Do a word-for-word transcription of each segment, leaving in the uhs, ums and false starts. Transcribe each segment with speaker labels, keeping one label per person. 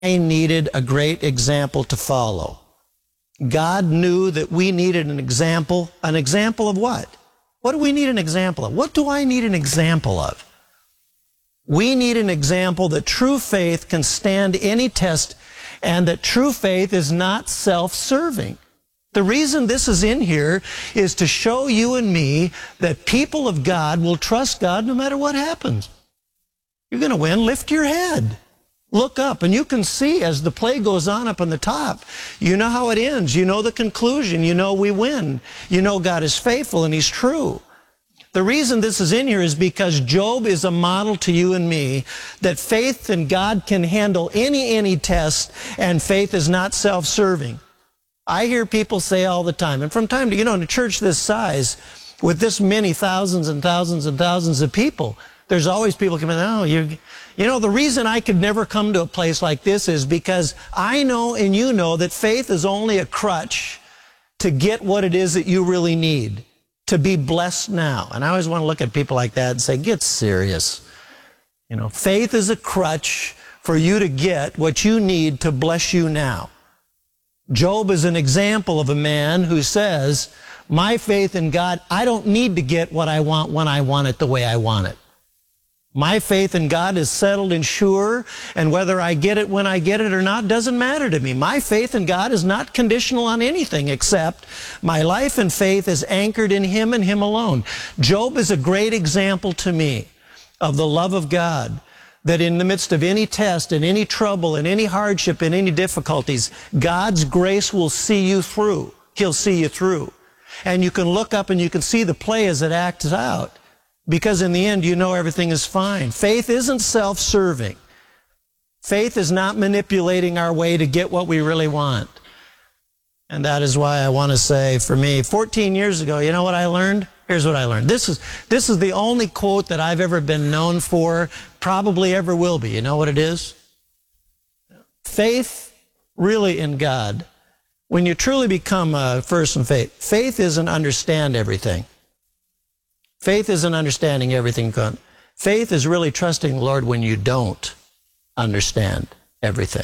Speaker 1: needed a great example to follow. God knew that we needed an example. An example of what? What do we need an example of? What do I need an example of? We need an example that true faith can stand any test and that true faith is not self-serving. The reason this is in here is to show you and me that people of God will trust God no matter what happens. You're going to win. Lift your head. Look up, and you can see as the play goes on up on the top, you know how it ends. You know the conclusion. You know we win. You know God is faithful and He's true. The reason this is in here is because Job is a model to you and me that faith in God can handle any, any test, and faith is not self-serving. I hear people say all the time, and from time to, you know, in a church this size, with this many thousands and thousands and thousands of people, there's always people coming, oh, you, you know, the reason I could never come to a place like this is because I know and you know that faith is only a crutch to get what it is that you really need, to be blessed now. And I always want to look at people like that and say, get serious. You know, faith is a crutch for you to get what you need to bless you now. Job is an example of a man who says, my faith in God, I don't need to get what I want when I want it the way I want it. My faith in God is settled and sure, and whether I get it when I get it or not doesn't matter to me. My faith in God is not conditional on anything except my life and faith is anchored in Him and Him alone. Job is a great example to me of the love of God, that in the midst of any test and any trouble and any hardship and any difficulties, God's grace will see you through. He'll see you through. And you can look up and you can see the play as it acts out. Because in the end, you know everything is fine. Faith isn't self-serving. Faith is not manipulating our way to get what we really want. And that is why I want to say, for me, fourteen years ago, you know what I learned? Here's what I learned. This is, this is the only quote that I've ever been known for, probably ever will be. You know what it is? Faith really in God. When you truly become a person of faith, faith isn't understand everything. Faith isn't understanding everything. Faith is really trusting the Lord when you don't understand everything.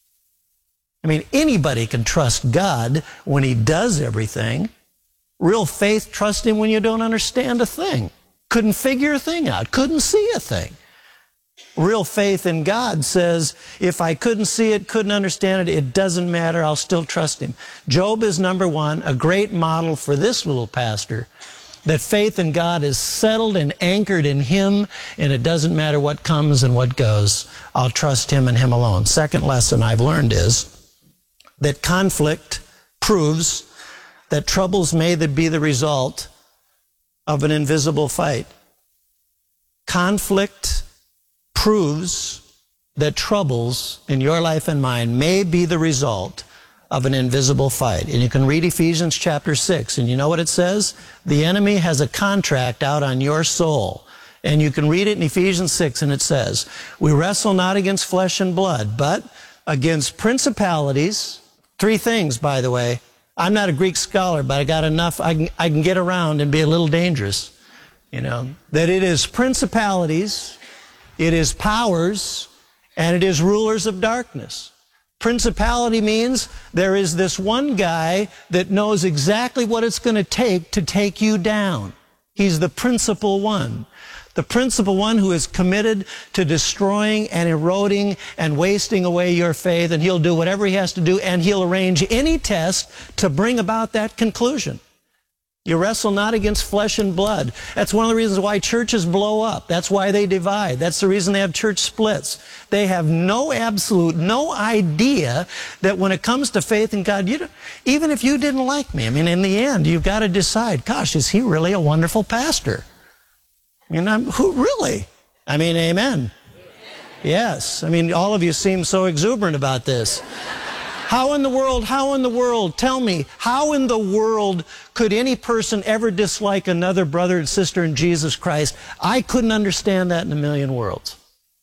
Speaker 1: I mean, anybody can trust God when He does everything. Real faith, trust Him when you don't understand a thing. Couldn't figure a thing out. Couldn't see a thing. Real faith in God says, if I couldn't see it, couldn't understand it, it doesn't matter. I'll still trust Him. Job is number one, a great model for this little pastor, that faith in God is settled and anchored in Him, and it doesn't matter what comes and what goes. I'll trust Him and Him alone. Second lesson I've learned is that conflict proves that troubles may be the result of an invisible fight. Conflict proves that troubles in your life and mine may be the result of an invisible fight. And you can read Ephesians chapter six, and you know what it says? The enemy has a contract out on your soul. And you can read it in Ephesians six, and it says, we wrestle not against flesh and blood, but against principalities. Three things, by the way. I'm not a Greek scholar, but I got enough, I can, I can get around and be a little dangerous. You know, that it is principalities, it is powers, and it is rulers of darkness. Principality means there is this one guy that knows exactly what it's going to take to take you down. He's the principal one. The principal one who is committed to destroying and eroding and wasting away your faith, and he'll do whatever he has to do, and he'll arrange any test to bring about that conclusion. You wrestle not against flesh and blood. That's one of the reasons why churches blow up. That's why they divide. That's the reason they have church splits. They have no absolute, no idea that when it comes to faith in God, you don't, even if you didn't like me, I mean, in the end, you've got to decide, gosh, is he really a wonderful pastor? I mean, I'm, who really? I mean, amen. Yes. I mean, all of you seem so exuberant about this. How in the world, how in the world, tell me, how in the world could any person ever dislike another brother and sister in Jesus Christ? I couldn't understand that in a million worlds.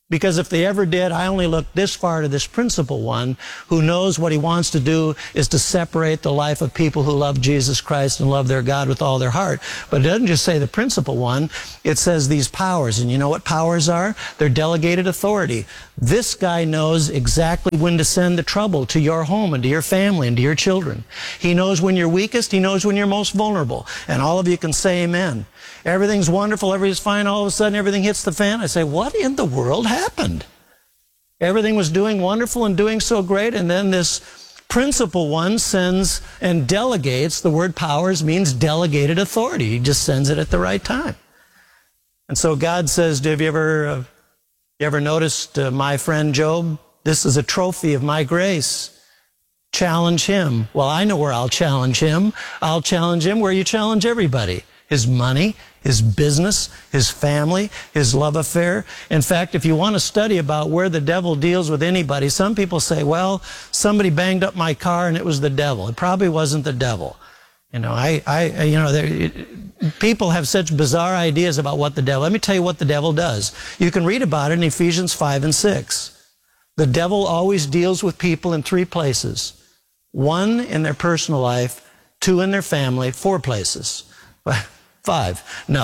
Speaker 1: Because if they ever did, I only look this far to this principal one who knows what he wants to do is to separate the life of people who love Jesus Christ and love their God with all their heart. But it doesn't just say the principal one. It says these powers. And you know what powers are? They're delegated authority. This guy knows exactly when to send the trouble to your home and to your family and to your children. He knows when you're weakest. He knows when you're most vulnerable. And all of you can say amen. Everything's wonderful, everything's fine, all of a sudden everything hits the fan. I say, what in the world happened? Everything was doing wonderful and doing so great, and then this principal one sends and delegates. The word powers means delegated authority. He just sends it at the right time. And so God says, have you ever, uh, you ever noticed uh, my friend Job? This is a trophy of my grace. Challenge him. Well, I know where I'll challenge him. I'll challenge him where you challenge everybody. His money, his business, his family, his love affair. In fact, if you want to study about where the devil deals with anybody, some people say, well, somebody banged up my car and it was the devil. It probably wasn't the devil. You know, I, I, you know, there, people have such bizarre ideas about what the devil, let me tell you what the devil does. You can read about it in Ephesians five and six. The devil always deals with people in three places. One, in their personal life. Two, in their family. Four places. Five. No.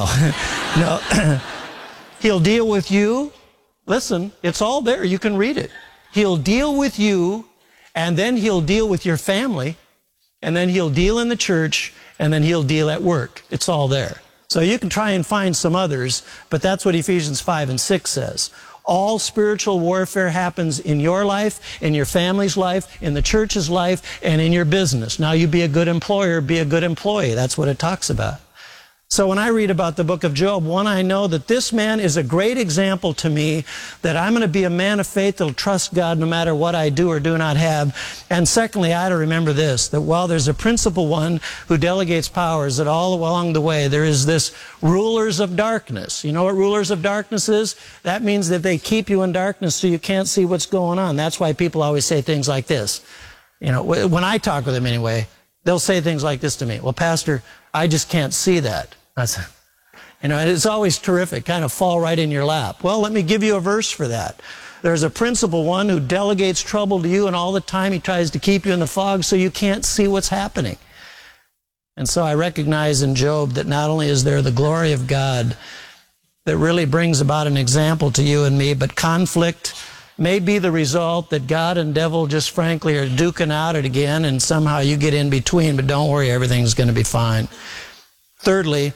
Speaker 1: No. He'll deal with you. Listen, it's all there. You can read it. He'll deal with you, and then he'll deal with your family, and then he'll deal in the church, and then he'll deal at work. It's all there. So you can try and find some others, but that's what Ephesians five and six says. All spiritual warfare happens in your life, in your family's life, in the church's life, and in your business. Now, you be a good employer, be a good employee. That's what it talks about. So when I read about the book of Job, one, I know that this man is a great example to me that I'm going to be a man of faith that will trust God no matter what I do or do not have. And secondly, I ought to remember this, that while there's a principal one who delegates powers, that all along the way there is this rulers of darkness. You know what rulers of darkness is? That means that they keep you in darkness so you can't see what's going on. That's why people always say things like this. You know, when I talk with them anyway, they'll say things like this to me. Well, Pastor, I just can't see that. I said, you know, it's always terrific, kind of fall right in your lap. Well, let me give you a verse for that. There's a principal one who delegates trouble to you, and all the time he tries to keep you in the fog so you can't see what's happening. And so I recognize in Job that not only is there the glory of God that really brings about an example to you and me, but conflict may be the result that God and devil just frankly are duking out it again, and somehow you get in between, but don't worry, everything's going to be fine. Thirdly,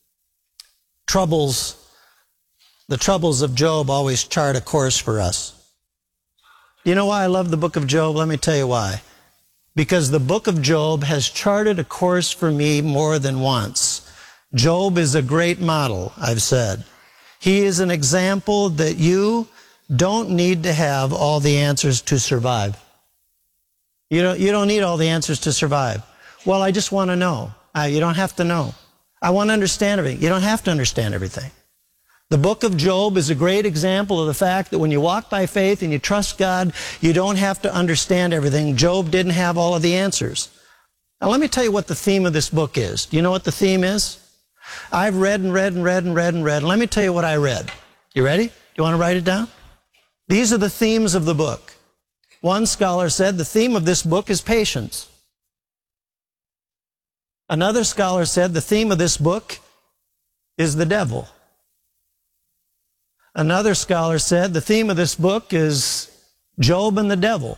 Speaker 1: troubles, the troubles of Job always chart a course for us. You know why I love the book of Job? Let me tell you why. Because the book of Job has charted a course for me more than once. Job is a great model, I've said. He is an example that you don't need to have all the answers to survive. You don't, you don't need all the answers to survive. Well, I just want to know. Uh, you don't have to know. I want to understand everything. You don't have to understand everything. The book of Job is a great example of the fact that when you walk by faith and you trust God, you don't have to understand everything. Job didn't have all of the answers. Now, let me tell you what the theme of this book is. Do you know what the theme is? I've read and read and read and read and read. And let me tell you what I read. You ready? You want to write it down? These are the themes of the book. One scholar said the theme of this book is patience. Another scholar said the theme of this book is the devil. Another scholar said the theme of this book is Job and the devil.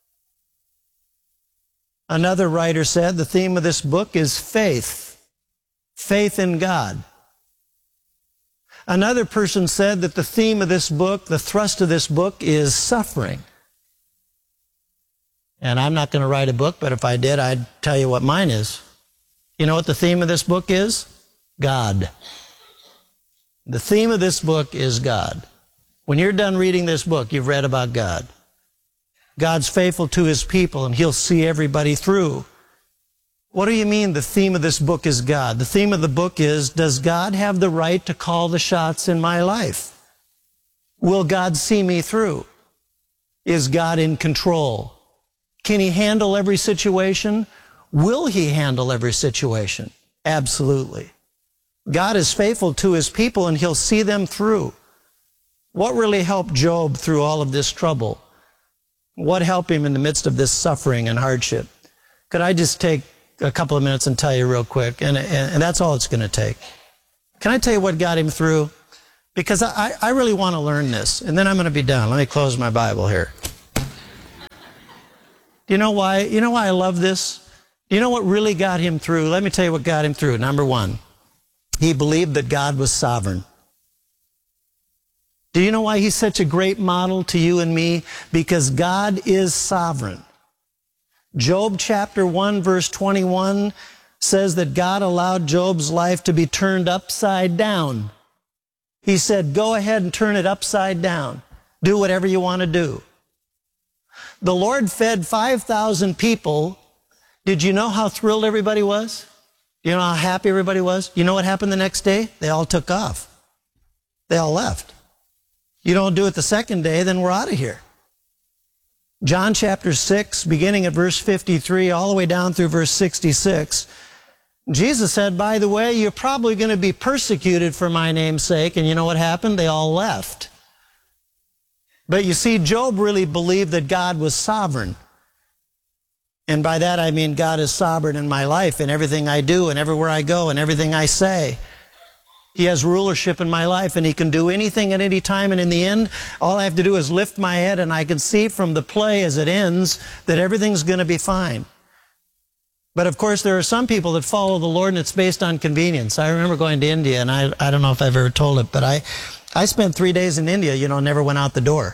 Speaker 1: Another writer said the theme of this book is faith, faith in God. Another person said that the theme of this book, the thrust of this book, is suffering. And I'm not going to write a book, but if I did, I'd tell you what mine is. You know what the theme of this book is? God. The theme of this book is God. When you're done reading this book, you've read about God. God's faithful to his people, and he'll see everybody through. What do you mean the theme of this book is God? The theme of the book is, does God have the right to call the shots in my life? Will God see me through? Is God in control? Can he handle every situation? Will he handle every situation? Absolutely. God is faithful to his people, and he'll see them through. What really helped Job through all of this trouble? What helped him in the midst of this suffering and hardship? Could I just take a couple of minutes and tell you real quick? And, and, and that's all it's going to take. Can I tell you what got him through? Because I, I really want to learn this, and then I'm going to be done. Let me close my Bible here. Do you know why? You know why I love this? Do you know what really got him through? Let me tell you what got him through. Number one, he believed that God was sovereign. Do you know why he's such a great model to you and me? Because God is sovereign. Job chapter one, verse twenty-one says that God allowed Job's life to be turned upside down. He said, go ahead and turn it upside down. Do whatever you want to do. The Lord fed five thousand people. Did you know how thrilled everybody was? You know how happy everybody was? You know what happened the next day? They all took off. They all left. You don't do it the second day, then we're out of here. John chapter six, beginning at verse fifty-three, all the way down through verse sixty-six, Jesus said, by the way, you're probably going to be persecuted for my name's sake. And you know what happened? They all left. But you see, Job really believed that God was sovereign. And by that I mean God is sovereign in my life, in everything I do, and everywhere I go, and everything I say. He has rulership in my life, and he can do anything at any time. And in the end, all I have to do is lift my head, and I can see from the play as it ends that everything's going to be fine. But of course, there are some people that follow the Lord, and it's based on convenience. I remember going to India, and I, I don't know if I've ever told it, but I, I spent three days in India, you know, never went out the door.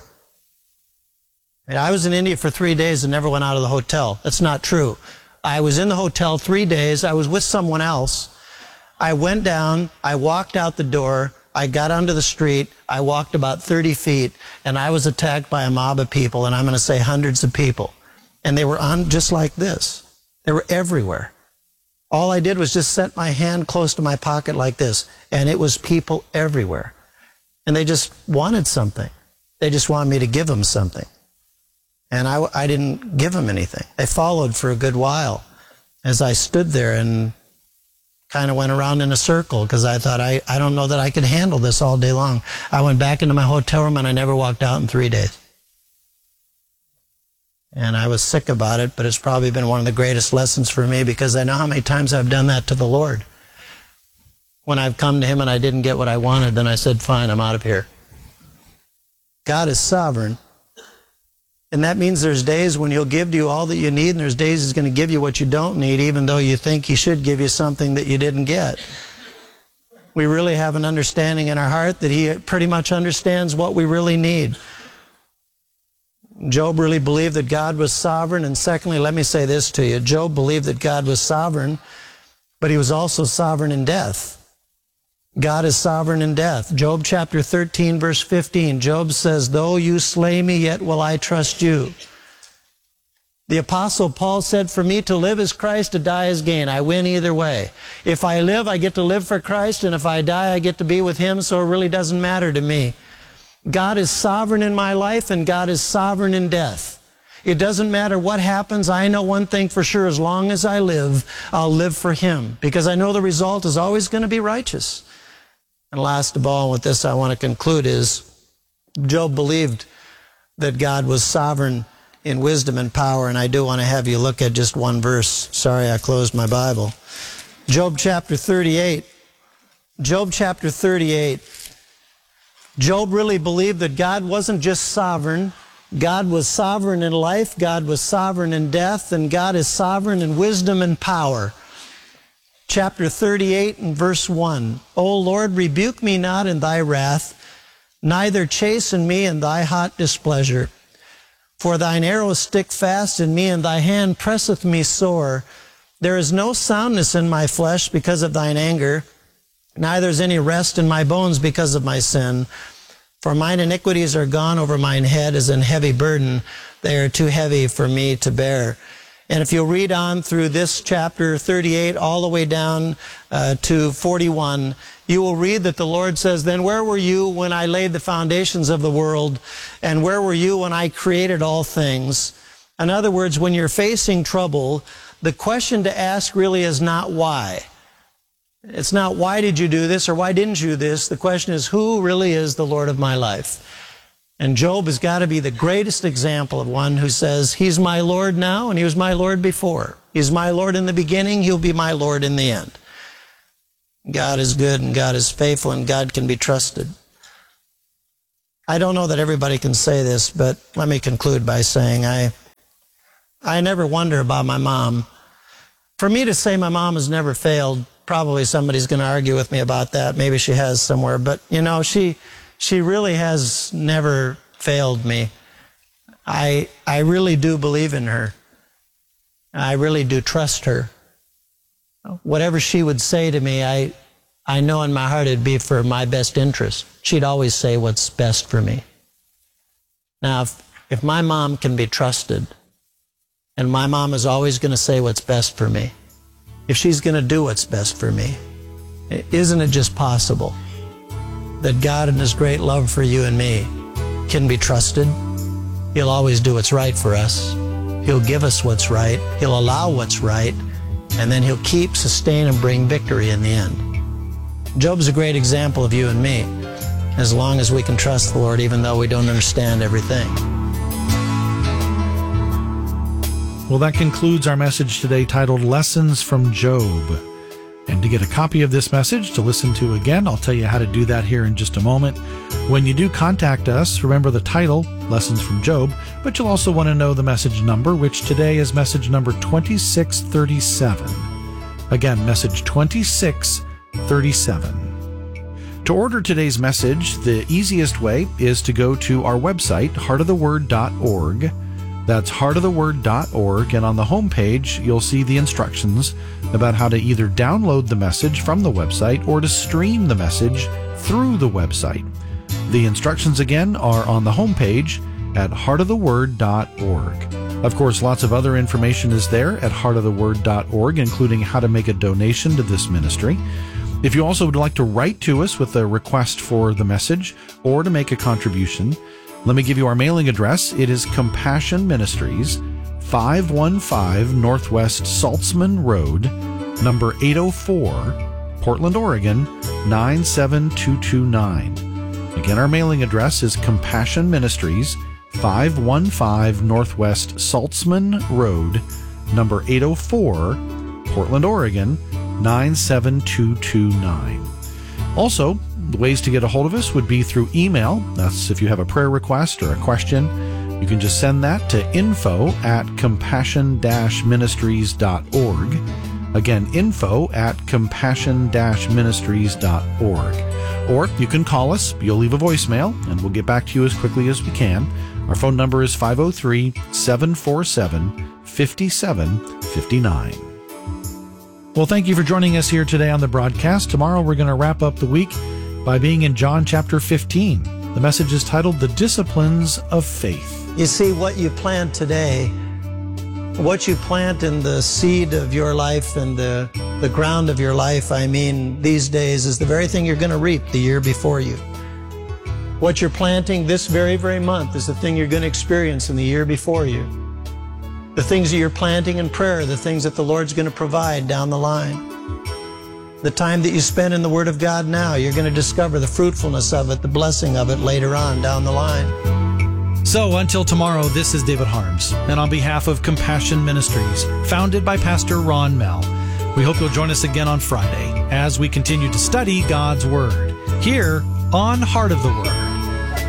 Speaker 1: And I was in India for three days and never went out of the hotel. That's not true. I was in the hotel three days. I was with someone else. I went down, I walked out the door, I got onto the street, I walked about thirty feet, and I was attacked by a mob of people, and I'm going to say hundreds of people. And they were on just like this. They were everywhere. All I did was just set my hand close to my pocket like this, and it was people everywhere. And they just wanted something. They just wanted me to give them something. And I, I didn't give them anything. They followed for a good while as I stood there and kind of went around in a circle because I thought, I, I don't know that I could handle this all day long. I went back into my hotel room and I never walked out in three days. And I was sick about it, but it's probably been one of the greatest lessons for me because I know how many times I've done that to the Lord. When I've come to him and I didn't get what I wanted, then I said, fine, I'm out of here. God is sovereign. And that means there's days when he'll give to you all that you need, and there's days he's going to give you what you don't need, even though you think he should give you something that you didn't get. We really have an understanding in our heart that he pretty much understands what we really need. Job really believed that God was sovereign. And secondly, let me say this to you. Job believed that God was sovereign, but he was also sovereign in death. God is sovereign in death. Job chapter thirteen, verse fifteen. Job says, though you slay me, yet will I trust you. The apostle Paul said, for me to live is Christ, to die is gain. I win either way. If I live, I get to live for Christ, and if I die, I get to be with him, so it really doesn't matter to me. God is sovereign in my life, and God is sovereign in death. It doesn't matter what happens. I know one thing for sure. As long as I live, I'll live for him, because I know the result is always going to be righteous. And last of all, with this I want to conclude is, Job believed that God was sovereign in wisdom and power, and I do want to have you look at just one verse. Sorry, I closed my Bible. Job chapter thirty-eight. Job chapter thirty-eight. Job really believed that God wasn't just sovereign. God was sovereign in life, God was sovereign in death, and God is sovereign in wisdom and power. Chapter thirty-eight and verse one. O Lord, rebuke me not in thy wrath, neither chasten me in thy hot displeasure. For thine arrows stick fast in me, and thy hand presseth me sore. There is no soundness in my flesh because of thine anger, neither is any rest in my bones because of my sin. For mine iniquities are gone over mine head as an heavy burden. They are too heavy for me to bear. And if you'll read on through this chapter thirty-eight all the way down uh, to forty-one, you will read that the Lord says, then where were you when I laid the foundations of the world? And where were you when I created all things? In other words, when you're facing trouble, the question to ask really is not why. It's not why did you do this or why didn't you do this. The question is, who really is the Lord of my life? And Job has got to be the greatest example of one who says, he's my Lord now and he was my Lord before. He's my Lord in the beginning, he'll be my Lord in the end. God is good and God is faithful and God can be trusted. I don't know that everybody can say this, but let me conclude by saying I, I never wonder about my mom. For me to say my mom has never failed, probably somebody's going to argue with me about that. Maybe she has somewhere. But, you know, she she really has never failed me. I I really do believe in her. I really do trust her. Whatever she would say to me, I I know in my heart it'd be for my best interest. She'd always say what's best for me. Now, if, if my mom can be trusted, and my mom is always going to say what's best for me, if she's going to do what's best for me, isn't it just possible that God in his great love for you and me can be trusted? He'll always do what's right for us. He'll give us what's right. He'll allow what's right. And then he'll keep, sustain, and bring victory in the end. Job's a great example of you and me, as long as we can trust the Lord even though we don't understand everything.
Speaker 2: Well, that concludes our message today titled Lessons from Job. And to get a copy of this message to listen to again, I'll tell you how to do that here in just a moment. When you do contact us, remember the title, Lessons from Job, but you'll also want to know the message number, which today is message number twenty-six thirty-seven. Again, message twenty-six thirty-seven. To order today's message, the easiest way is to go to our website, heart of the word dot org. That's heart of the word dot org, and on the home page, you'll see the instructions about how to either download the message from the website or to stream the message through the website. The instructions again are on the home page at heart of the word dot org. Of course, lots of other information is there at heart of the word dot org, including how to make a donation to this ministry. If you also would like to write to us with a request for the message or to make a contribution, let me give you our mailing address. It is Compassion Ministries, five one five Northwest Saltzman Road, number eight oh four, Portland, Oregon, nine seven two two nine. Again, our mailing address is Compassion Ministries, five one five Northwest Saltzman Road, number eight oh four, Portland, Oregon, nine seven two two nine. Also, the ways to get a hold of us would be through email. That's if you have a prayer request or a question. You can just send that to info at compassion dash ministries dot org. Again, info at compassion dash ministries dot org. Or you can call us. You'll leave a voicemail, and we'll get back to you as quickly as we can. Our phone number is five oh three, seven four seven, five seven five nine. Well, thank you for joining us here today on the broadcast. Tomorrow we're going to wrap up the week by being in John chapter fifteen. The message is titled The Disciplines of Faith.
Speaker 1: You see, what you plant today, what you plant in the seed of your life and the, the ground of your life, I mean, these days, is the very thing you're going to reap the year before you. What you're planting this very, very month is the thing you're going to experience in the year before you. The things that you're planting in prayer are the things that the Lord's going to provide down the line. The time that you spend in the Word of God now, you're going to discover the fruitfulness of it, the blessing of it later on down the line.
Speaker 2: So until tomorrow, this is David Harms, and on behalf of Compassion Ministries, founded by Pastor Ron Mell, we hope you'll join us again on Friday as we continue to study God's Word here on Heart of the Word.